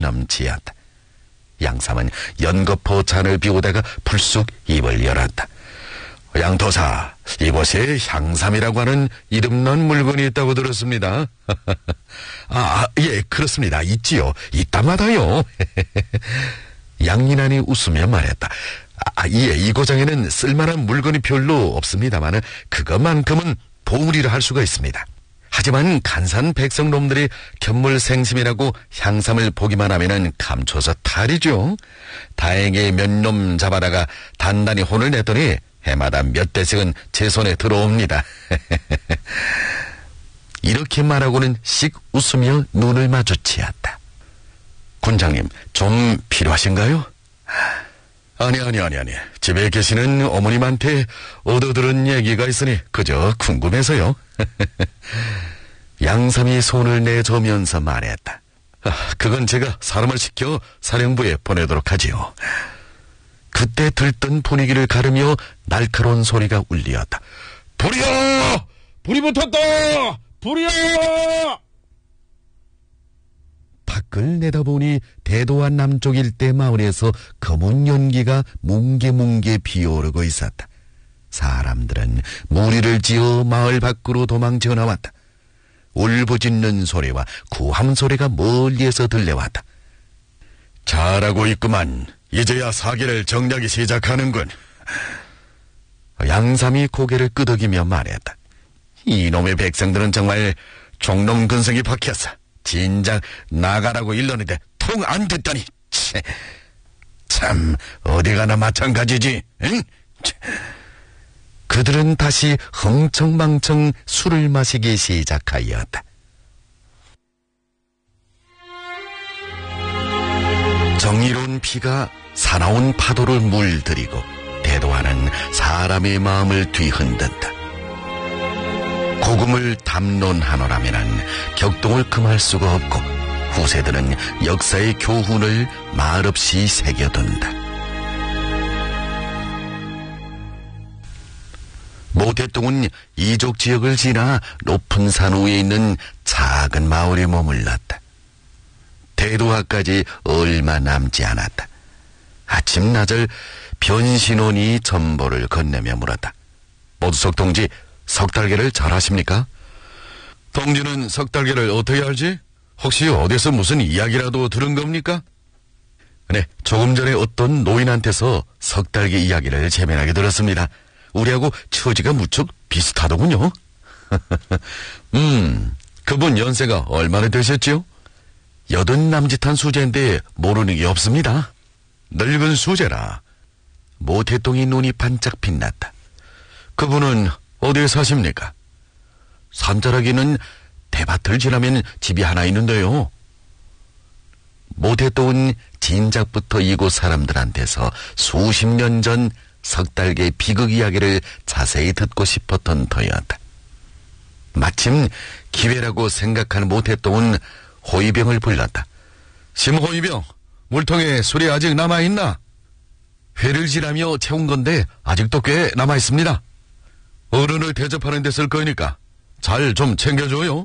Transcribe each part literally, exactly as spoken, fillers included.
넘치 않다. 양삼은 연거푸 잔을 비우다가 불쑥 입을 열었다. 양도사, 이곳에 향삼이라고 하는 이름난 물건이 있다고 들었습니다. 아, 예, 그렇습니다. 있지요. 있다마다요. 양인환이 웃으며 말했다. 아, 예, 이 고장에는 쓸만한 물건이 별로 없습니다만 그것만큼은 보물이라 할 수가 있습니다. 하지만 간산 백성놈들이 견물생심이라고 향삼을 보기만 하면은 감춰서 탈이죠. 다행히 몇 놈 잡아다가 단단히 혼을 냈더니 해마다 몇 대씩은 제 손에 들어옵니다. 이렇게 말하고는 씩 웃으며 눈을 마주치었다. 군장님, 좀 필요하신가요? 아니 아니 아니 아니 집에 계시는 어머님한테 얻어들은 얘기가 있으니 그저 궁금해서요. 양삼이 손을 내저으면서 말했다. 아, 그건 제가 사람을 시켜 사령부에 보내도록 하지요. 그때 들뜬 분위기를 가르며 날카로운 소리가 울리었다. 불이야! 불이 붙었다! 불이야! 밖을 내다보니 대도한 남쪽 일대 마을에서 검은 연기가 뭉게뭉게 피어오르고 있었다. 사람들은 무리를 지어 마을 밖으로 도망쳐 나왔다. 울부짖는 소리와 구함 소리가 멀리에서 들려왔다. 잘하고 있구만. 이제야 사기를 정략이 시작하는군. 양삼이 고개를 끄덕이며 말했다. 이놈의 백성들은 정말 종놈 근성이 박혔어. 진작 나가라고 일렀는데 통 안 듣더니 치, 참 어디 가나 마찬가지지. 응? 치. 그들은 다시 흥청망청 술을 마시기 시작하였다. 정의로운 피가 사나운 파도를 물들이고 대도하는 사람의 마음을 뒤흔든다. 고금을 담론하노라면은 격동을 금할 수가 없고 후세들은 역사의 교훈을 말없이 새겨둔다. 모태똥은 이족 지역을 지나 높은 산 위에 있는 작은 마을에 머물렀다. 대도하까지 얼마 남지 않았다. 아침 낮을 변신원이 전보를 건네며 물었다. 모두석 동지, 석달개를 잘 아십니까? 동지는 석달개를 어떻게 알지? 혹시 어디서 무슨 이야기라도 들은 겁니까? 네, 조금 전에 어떤 노인한테서 석달개 이야기를 재미나게 들었습니다. 우리하고 처지가 무척 비슷하더군요. 음, 그분 연세가 얼마나 되셨지요? 여든 남짓한 수제인데 모르는 게 없습니다. 늙은 수제라. 모태똥이 눈이 반짝 빛났다. 그분은 어디에 사십니까? 산자락에는 대밭을 지나면 집이 하나 있는데요. 모태똥은 진작부터 이곳 사람들한테서 수십 년 전 석달개 비극 이야기를 자세히 듣고 싶었던 터였다. 마침 기회라고 생각하는 모태똥은 호위병을 불렀다. 심호위병, 물통에 술이 아직 남아있나? 회를 지나며 채운 건데 아직도 꽤 남아있습니다. 어른을 대접하는 데 쓸 거니까 잘 좀 챙겨줘요.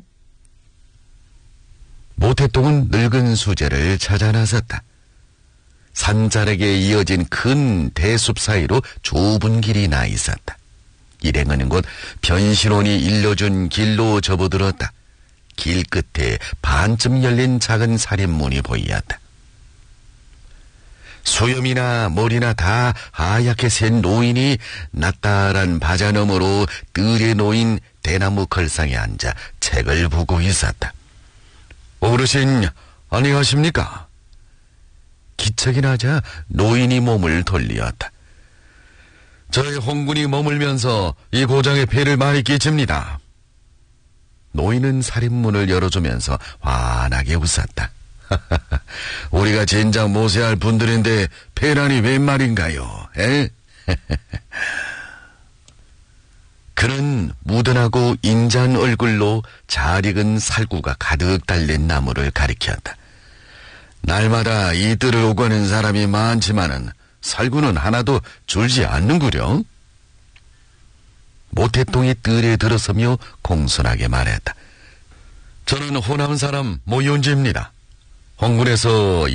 모태똥은 늙은 수제를 찾아 나섰다. 산자락에 이어진 큰 대숲 사이로 좁은 길이 나 있었다. 일행은 곧 변신원이 일러준 길로 접어들었다. 길 끝에 반쯤 열린 작은 살인문이 보이었다. 수염이나 머리나 다 하얗게 센 노인이 낯달한 바자 너머로 뜰에 놓인 대나무 걸상에 앉아 책을 보고 있었다. 어르신, 안녕하십니까? 기척이 나자 노인이 몸을 돌리었다. 저희 홍군이 머물면서 이 고장에 폐를 많이 끼칩니다. 노인은 살인문을 열어주면서 환하게 웃었다. 우리가 진작 모세할 분들인데 폐란이 웬 말인가요? 에? 그는 무던하고 인자한 얼굴로 잘 익은 살구가 가득 달린 나무를 가리켰다. 날마다 이 뜰을 오가는 사람이 많지만은 살구는 하나도 줄지 않는구려. 모태똥이 뜰에 들어서며 공손하게 말했다. 저는 호남 사람 모윤지입니다. 황군에서